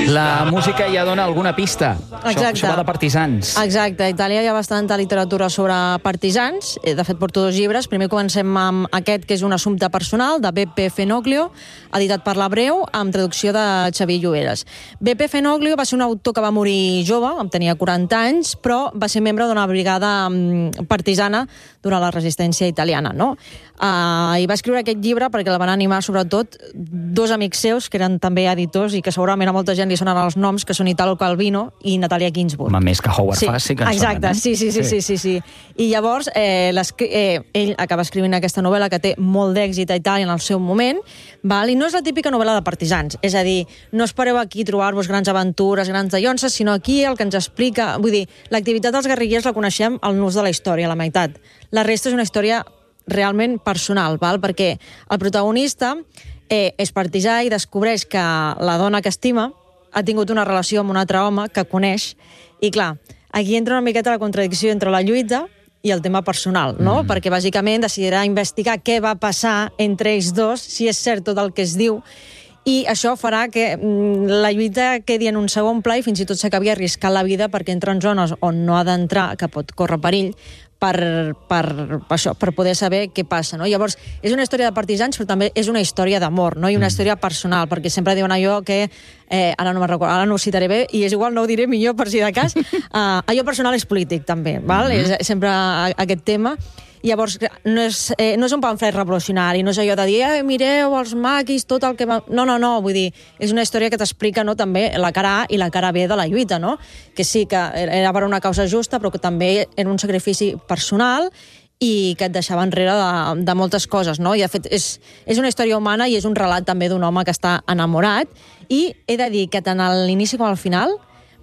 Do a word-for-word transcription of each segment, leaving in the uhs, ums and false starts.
La música ja dona alguna pista. Exacte. Això, això va de partisans. Exacte. A Itàlia hi ha bastanta literatura sobre partisans. De fet, porto dos llibres. Primer comencem amb aquest, que és un assumpte personal, de Beppe Fenoglio, editat per l'Abreu, amb traducció de Xavier Lloberes. Beppe Fenoglio va ser un autor que va morir jove, em tenia quaranta anys, però va ser membre d'una brigada partisana durant la resistència italiana, no? Uh, I va escriure aquest llibre perquè el van animar, sobretot, dos amics seus, que eren també editors i que segurament a molta gent li sonen els noms, que són Italo Calvino i Natalia Ginzburg. Home, més que Howard sí, Fast, sí que en exacte, sonen, eh? sí, sí, sí, sí, sí, sí. I llavors, eh, eh, ell acaba escrivint aquesta novel·la que té molt d'èxit a Itàlia en el seu moment, val? I no és la típica novel·la de partisans, és a dir, no espereu aquí trobar-vos grans aventures, grans dallonses, sinó aquí el que ens explica... Vull dir, l'activitat dels guerrillers la coneixem al nus de la història, la meitat. La resta és una història realment personal, val? Perquè el protagonista eh, és partisà i descobreix que la dona que estima ha tingut una relació amb un altre home que coneix, i clar, aquí entra una miqueta la contradicció entre la lluita i el tema personal, no? Mm. Perquè bàsicament decidirà investigar què va passar entre ells dos, si és cert tot el que es diu, i això farà que mm, la lluita quedi en un segon pla i fins i tot s'acabi arriscant la vida perquè entra en zones on no ha d'entrar, que pot córrer perill, per, per, per, això, per poder saber què passa, no? Llavors, és una història de partisans, però també és una història d'amor, no? I una història personal, perquè sempre diuen allò que, eh, ara no me'n recordo, ara no ho citaré bé, i és igual, no ho diré millor per si de cas, uh, allò personal és polític, també, val? Mm-hmm. És sempre aquest tema. Llavors, no és, eh, no és un pamflet revolucionari, no és allò de dir, eh, mireu els maquis, tot el que va... No, no, no, vull dir, és una història que t'explica, no, també la cara A i la cara B de la lluita, no? Que sí, que era per una causa justa, però que també era un sacrifici personal i que et deixava enrere de, de moltes coses, no? I, de fet, és, és una història humana i és un relat també d'un home que està enamorat, i he de dir que tant a l'inici com al final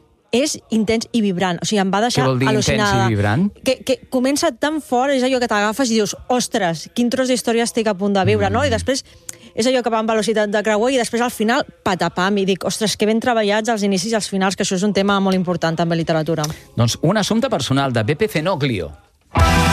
és intens i vibrant. O sigui, em va deixar al·lucinada. Què vol dir intens i vibrant? Que, que comença tan fort, és allò que t'agafes i dius, ostres, quin tros d'història estic a punt de viure, mm. no? I després és allò que va amb velocitat de creuer i després al final, patapam, i dic, ostres, que ben treballats els inicis i els finals, que això és un tema molt important també a literatura. Doncs un assumpte personal de Beppe Fenoglio.